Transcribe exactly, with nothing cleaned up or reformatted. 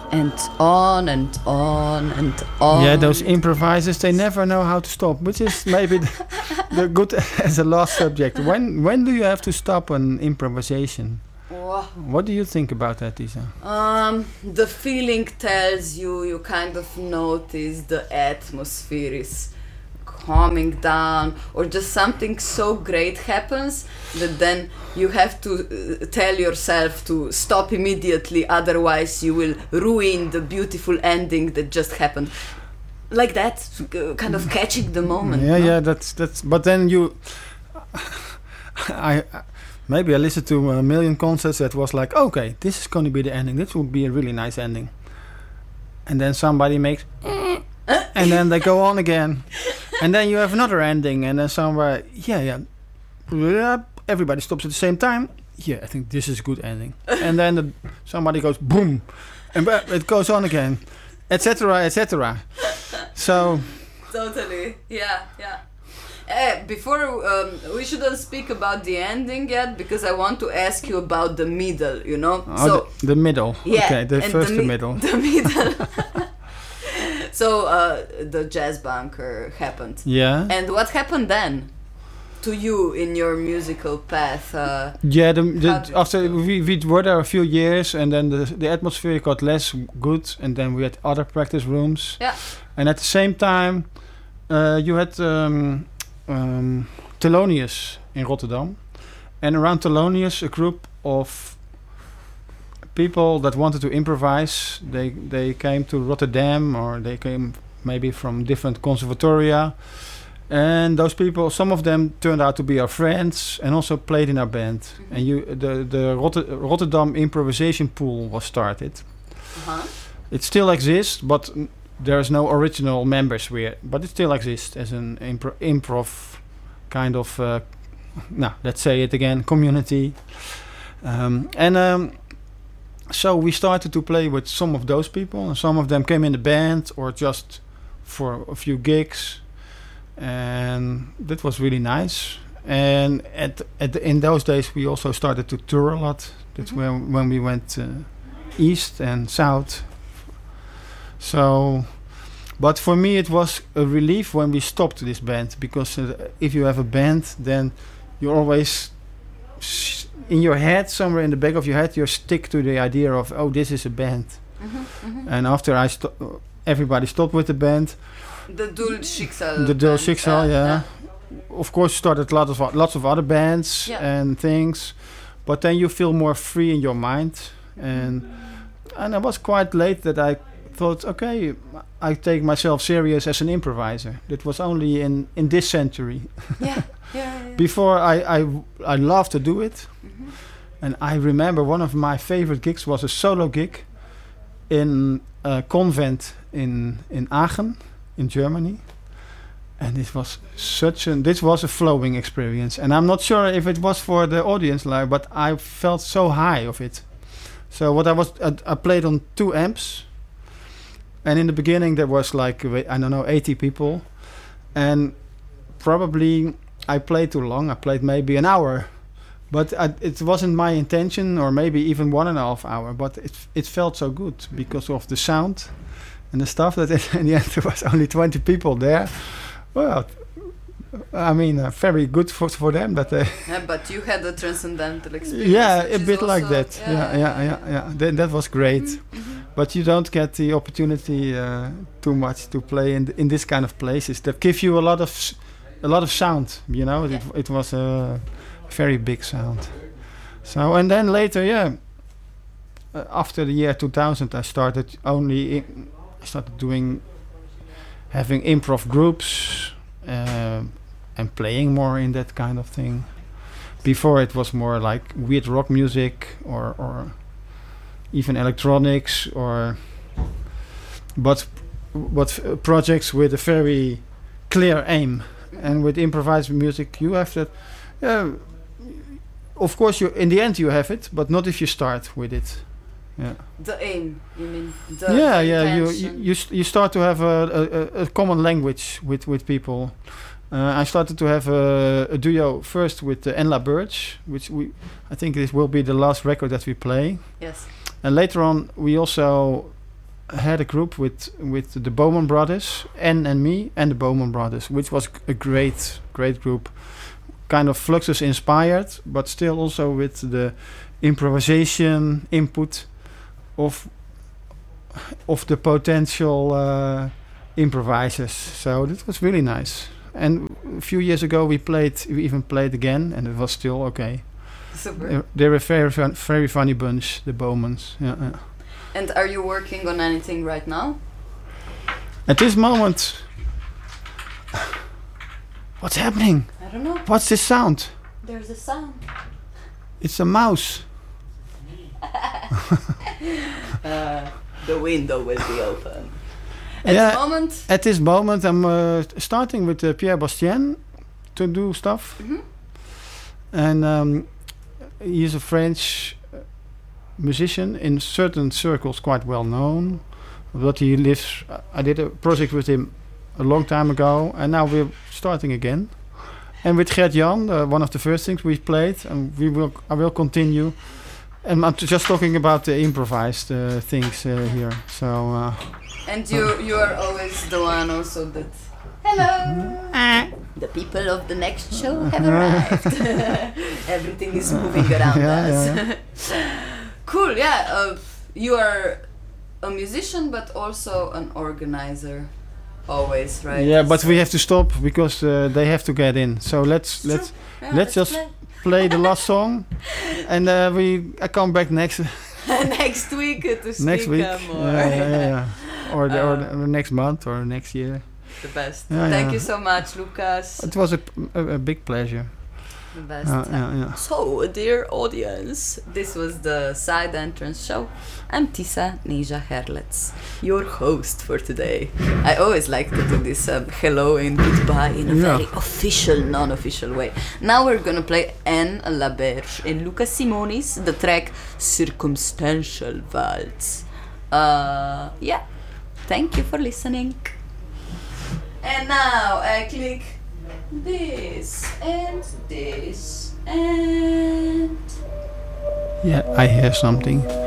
and on and on and on. Yeah, those improvisers, they never know how to stop, which is maybe the, the good as a last subject. When when do you have to stop an improvisation? Whoa. What do you think about that, Isa? Um, the feeling tells you, you kind of notice the atmosphere is calming down, or just something so great happens that then you have to uh, tell yourself to stop immediately, otherwise you will ruin the beautiful ending that just happened. Like that, uh, kind of catching the moment. Yeah, no? yeah, that's that's. But then you, I, I maybe I listened to a million concerts that was like, okay, this is going to be the ending. This would be a really nice ending, and then somebody makes, and then they go on again, and then you have another ending, and then somewhere, yeah, yeah, everybody stops at the same time. Yeah, I think this is a good ending, and then the, somebody goes boom, and it goes on again, et cetera, et cetera. So. Totally, yeah, yeah. Uh, before um, we shouldn't speak about the ending yet, because I want to ask you about the middle. You know, oh, so the, the middle. Yeah, okay, the and first the, the mi- middle. The middle. So uh, the jazz bunker happened. Yeah. And what happened then to you in your musical path? Uh, yeah, the, the, how- after we, we were there a few years, and then the the atmosphere got less good, and then we had other practice rooms. Yeah. And at the same time, uh, you had um, um, Thelonious in Rotterdam, and around Thelonious, a group of people that wanted to improvise. They they came to Rotterdam, or they came maybe from different conservatoria. And those people, some of them turned out to be our friends and also played in our band. Mm-hmm. And you, the the Rotter- Rotterdam improvisation pool was started. uh-huh. It still exists, but n- there's no original members here. But it still exists as an impro- improv kind of, uh, no, let's say it again, community. Um, and um, so we started to play with some of those people, and some of them came in the band or just for a few gigs. And that was really nice. And at, at the, in those days we also started to tour a lot. That's Mhm. when when we went uh, east and south. So, but for me it was a relief when we stopped this band, because uh, if you have a band, then you always s- in your head, somewhere in the back of your head, you stick to the idea of, oh, this is a band. Mhm, mhm. And after I sto- everybody stopped with the band. The Dul Schicksal. The Dul band, Schicksal, uh, yeah. Of course, started lots of o- lots of other bands Yeah. and things, but then you feel more free in your mind, and and I was quite late that I thought, okay, I take myself serious as an improviser. That was only in in this century. Yeah, yeah, yeah. Before I I I loved to do it, Mhm. and I remember one of my favorite gigs was a solo gig in a convent in in Aachen, in Germany. And this was such a this was a flowing experience, and I'm not sure if it was for the audience, like, but I felt so high of it. So what I was I, I played on two amps, and in the beginning there was like, I don't know, eighty people, and probably I played too long. I played maybe an hour, but I, it wasn't my intention, or maybe even one and a half hour. But it it felt so good because of the sound and the stuff, that in the end there was only twenty people there. Well, I mean, uh, very good for for them that they. Yeah, but you had a transcendental experience. Yeah, which a is bit like also- that. Yeah, yeah, yeah, yeah. That, that was great. Mhm, mhm. But you don't get the opportunity uh, too much to play in th- in this kind of places that give you a lot of s- a lot of sound. You know, it Yeah. it was a very big sound. So, and then later, yeah, uh, after the year two thousand, I started only I- I started doing having improv groups uh, and playing more in that kind of thing. Before it was more like weird rock music, or or even electronics, or but but uh, projects with a very clear aim. And with improvised music you have that, yeah, of course you in the end you have it, but not if you start with it. Yeah, The aim, you mean? The, yeah, the yeah. You you intention. you, st- you start to have a, a, a- a common language with with people. Uh, I started to have a, a duo first with uh, Enla Birch, which we I think this will be the last record that we play. Yes. And later on, we also had a group with with the Bowman Brothers, Anne and me, and the Bowman Brothers, which was a great great group, kind of Fluxus inspired, but still also with the improvisation input of of the potential uh, improvisers. So that was really nice. And a few years ago we played, we even played again, and it was still okay. Super. They're, they're a very fun, very funny bunch, the Bowmans. Yeah, yeah. And are you working on anything right now? At this moment, what's happening? I don't know. What's this sound? There's a sound. It's a mouse. uh, the window will be open. At Yeah, the moment. At this moment, I'm uh, starting with uh, Pierre Bastien to do stuff. Mhm. And um, he's a French uh, musician, in certain circles quite well known. But he lives, I did a project with him a long time ago, and now we're starting again. And with Gert Jan, uh, one of the first things we played, and we will, I will continue. And I'm t- just talking about the improvised uh, things uh, here. So. Uh, And you you are always the one also that. Hello. The people of the next show have arrived. Everything is moving around Yeah, us. yeah, Cool. Yeah. Uh, you are a musician, but also an organizer. Always, right? Yeah, but So- we have to stop because uh, they have to get in. So let's True. let's Yeah, let's just play. play the last song, and uh, we I come back next next week to speak next week. uh, more. Yeah, yeah, yeah, yeah. Or the, or Uh, the next month or next year. The best. Yeah, Thank yeah. you so much, Lucas. It was a, a, a big pleasure. The best. Uh, yeah, yeah. So, dear audience, this was the side entrance show. I'm Tisa Nija Herlitz, your host for today. I always like to do this um, hello and goodbye in a Yeah. very official, non-official way. Now we're gonna play Anne Laberge and Luca Simonis, the track Circumstantial Waltz. Uh, yeah, thank you for listening. And now I click this and this and Yeah, I hear something.